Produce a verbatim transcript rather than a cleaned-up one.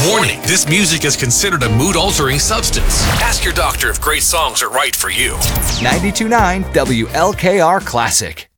Warning, this music is considered a mood-altering substance. Ask your doctor if great songs are right for you. ninety-two point nine W L K R Classic.